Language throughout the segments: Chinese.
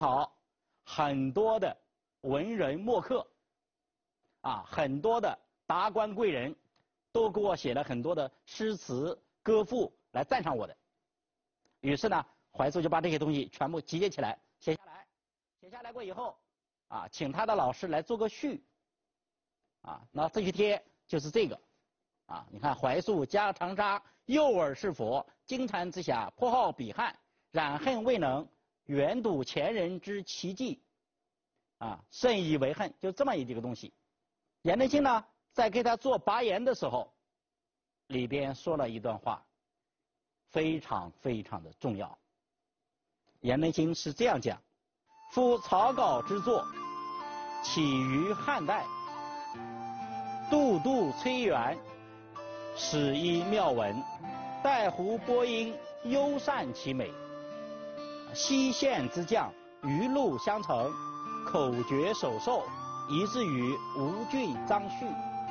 好，很多的文人墨客，很多的达官贵人，都给我写了很多的诗词歌赋来赞赏我的。于是呢，怀素就把这些东西全部集结起来写下来，写下来过以后，请他的老师来做个序，那这些帖就是这个，你看怀素家长沙，幼儿是佛，惊蝉之下，颇好比汉，染恨未能，远睹前人之奇迹，甚以为恨，就这么一个东西。颜真卿呢，在给他做拔言的时候，里边说了一段话，非常非常的重要。颜真卿是这样讲：夫草稿之作，起于汉代，杜杜崔元，始依妙文，带湖播音，优善其美。西县之将，余路相承，口诀手授，以至于吴郡张旭。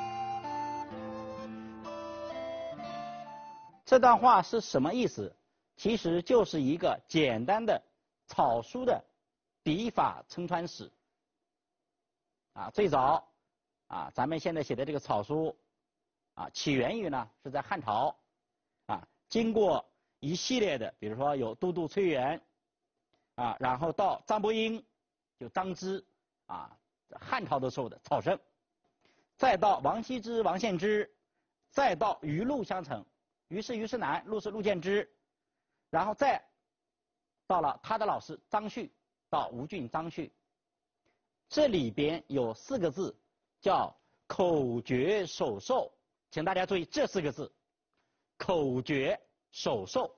这段话是什么意思？其实就是一个简单的草书的笔法承传史。最早咱们现在写的这个草书起源于呢是在汉朝经过一系列的，比如说有都督崔元然后到张伯英，就张芝汉朝的时候的草圣，再到王羲之、王献之，再到余路相承，余是南，路是陆建之，然后再到了他的老师张旭，到吴郡张旭。这里边有4个字叫口诀手授，请大家注意这4个字，口诀手授。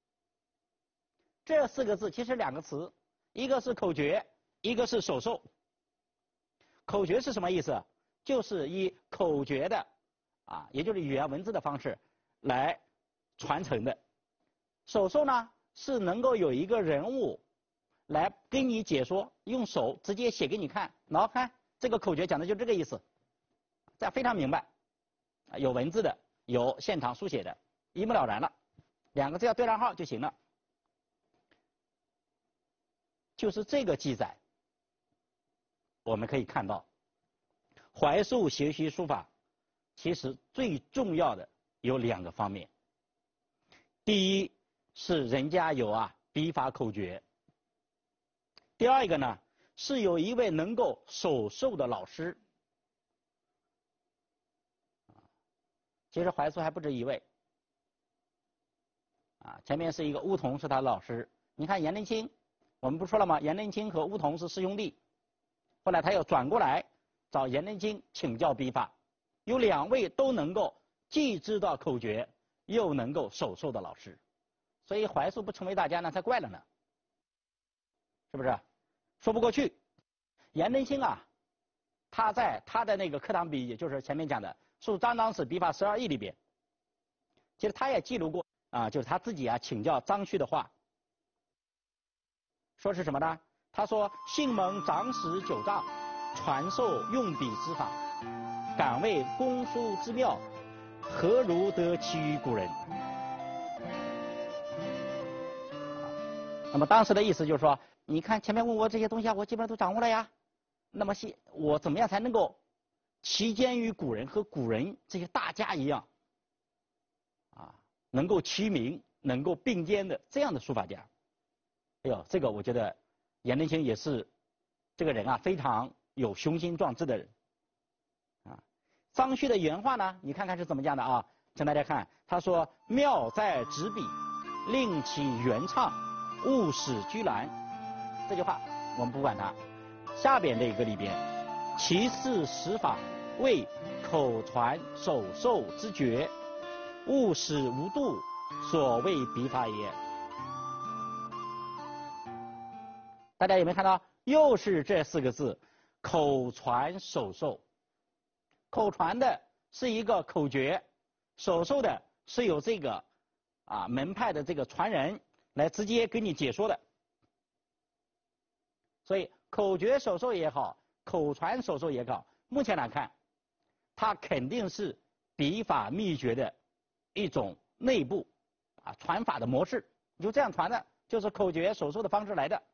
这4个字其实2个词，一个是口诀，一个是手授。口诀是什么意思？就是以口诀的也就是语言文字的方式来传承的。手授呢是能够有一个人物来跟你解说，用手直接写给你看，然后看这个口诀讲的就这个意思，这样非常明白，有文字的，有现场书写的，一目了然了，2个字要对上号就行了。就是这个记载，我们可以看到，怀素学习书法，其实最重要的有2个方面。第一是人家有笔法口诀，第二个呢是有一位能够手授的老师。其实怀素还不止一位，前面是一个乌童是他的老师。你看颜真卿，我们不说了吗？颜真卿和乌童是师兄弟，后来他又转过来找颜真卿请教笔法，有2位都能够既知道口诀又能够手授的老师，所以怀素不成为大家呢才怪了呢，是不是？说不过去。颜真卿他在他的那个课堂笔记，就是前面讲的《述张当史笔法12义》里边，其实他也记录过就是他自己请教张旭的话，说是什么呢？他说：幸蒙长史9丈，传授用笔之法，敢谓公书之妙，何如得其于古人？那么当时的意思就是说，你看前面问我这些东西我基本上都掌握了呀，那么我怎么样才能够齐肩于古人，和古人这些大家一样能够齐名，能够并肩的这样的书法家。哎呦，这个我觉得颜真卿也是这个人非常有雄心壮志的人张旭的原话呢，你看看是怎么讲的请大家看，他说：妙在执笔，令其原唱，勿使居兰。这句话我们不管它，下边这个里边，其事实法，为口传手授之诀，勿使无度，所谓笔法也。大家有没有看到？又是这4个字，口传手授。口传的是一个口诀，手授的是有这个门派的这个传人来直接给你解说的。所以口诀手授也好，口传手授也好，目前来看，它肯定是笔法秘诀的一种内部传法的模式，就这样传的，就是口诀手授的方式来的。